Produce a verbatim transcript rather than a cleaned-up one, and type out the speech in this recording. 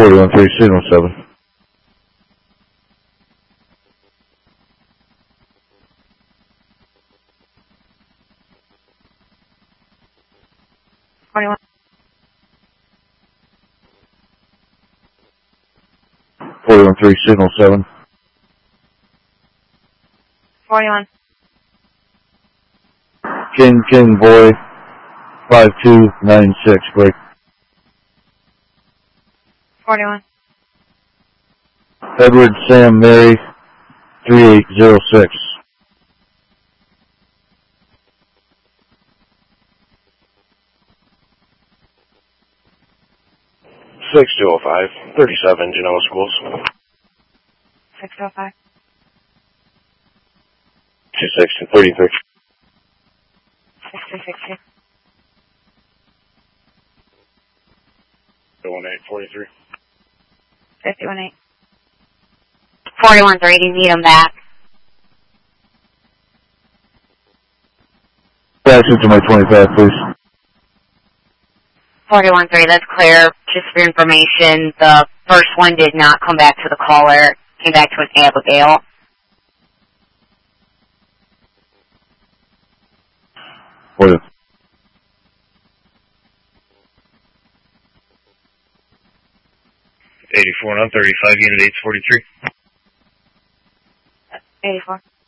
forty-one three, signal seven. forty-one. forty-one three, signal seven. forty-one. King, King, boy, five two nine six, break. forty-one. Edward, Sam, Mary, three eight zero six. six two oh five, thirty-seven, Genoa Schools. six oh five. two six two, thirty-three. six two six two. one eight, forty-three. fifty-one eight. forty-one three, do you need them back? Access to my twenty-five, please. forty-one three, that's clear. Just for information, the first one did not come back to the caller. Came back to an Abigail. Forty. eighty-four, nine thirty-five, unit eight forty-three. eighty-four.